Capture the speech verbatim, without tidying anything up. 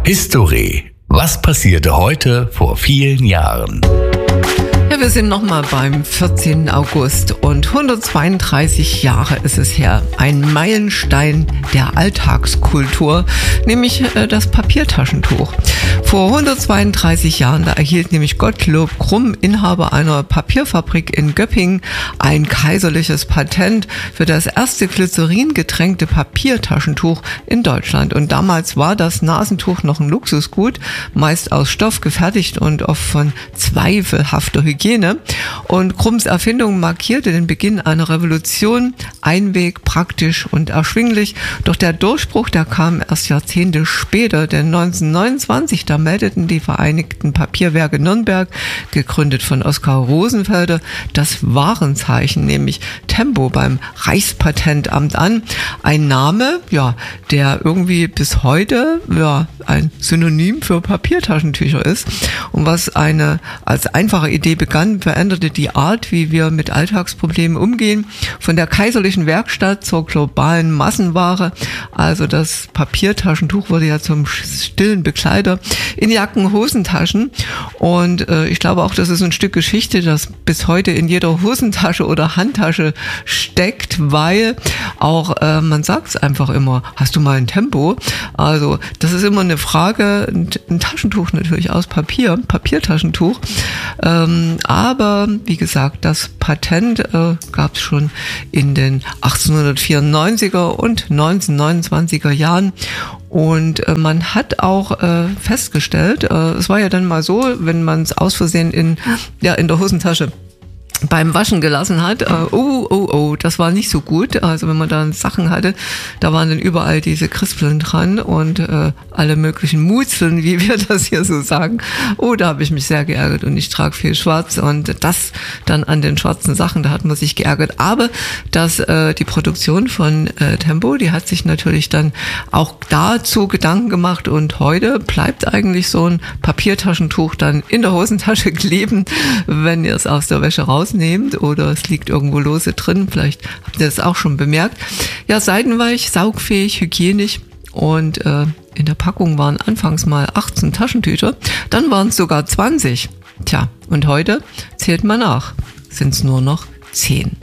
History. Was passierte heute vor vielen Jahren? Ja, wir sind nochmal beim vierzehnten August und hundertzweiunddreißig Jahre ist es her. Ein Meilenstein der Alltagskultur, nämlich äh, das Papiertaschentuch. Vor hundertzweiunddreißig Jahren, da erhielt nämlich Gottlob Krumm, Inhaber einer Papierfabrik in Göppingen, ein kaiserliches Patent für das erste glycerin-getränkte Papiertaschentuch in Deutschland. Und damals war das Nasentuch noch ein Luxusgut, meist aus Stoff gefertigt und oft von zweifelhafter Hygiene. Und Krumms Erfindung markierte den Beginn einer Revolution, Einweg, praktisch und erschwinglich. Doch der Durchbruch, der kam erst Jahrzehnte später, denn neunzehnhundertneunundzwanzig, da meldeten die Vereinigten Papierwerke Nürnberg, gegründet von Oskar Rosenfelder, das Warenzeichen, nämlich Tempo beim Reichspatentamt an. Ein Name, ja, der irgendwie bis heute, ja, ein Synonym für Papiertaschentücher ist. Und was eine als einfache Idee begann, veränderte die Art, wie wir mit Alltagsproblemen umgehen. Von der kaiserlichen Werkstatt zur globalen Massenware. Also das Papiertaschentuch wurde ja zum stillen Begleiter in Jacken, Hosentaschen. Und äh, ich glaube auch, das ist ein Stück Geschichte, das bis heute in jeder Hosentasche oder Handtasche steckt, weil auch, äh, man sagt es einfach immer, hast du mal ein Tempo? Also das ist immer eine Frage, ein, ein Taschentuch natürlich aus Papier, Papiertaschentuch. Ähm, aber wie gesagt, das Patent äh, gab es schon in den achtzehnhundertvierundneunziger und neunzehnhundertneunundzwanziger Jahren. Und äh, man hat auch äh, festgestellt, äh, es war ja dann mal so, wenn man es aus Versehen in, ja, in der Hosentasche beim Waschen gelassen hat, äh, oh, oh, oh, das war nicht so gut. Also wenn man dann Sachen hatte, da waren dann überall diese Krispeln dran und äh, alle möglichen Mutzeln, wie wir das hier so sagen. Oh, da habe ich mich sehr geärgert und ich trage viel Schwarz und das dann an den schwarzen Sachen, da hat man sich geärgert. Aber dass äh, die Produktion von äh, Tempo, die hat sich natürlich dann auch dazu Gedanken gemacht und heute bleibt eigentlich so ein Papiertaschentuch dann in der Hosentasche kleben, wenn ihr es aus der Wäsche raus nehmt oder es liegt irgendwo lose drin, vielleicht habt ihr das auch schon bemerkt. Ja, seidenweich, saugfähig, hygienisch und äh, in der Packung waren anfangs mal achtzehn Taschentücher, dann waren es sogar zwanzig. Tja, und heute zählt man nach, sind es nur noch zehn.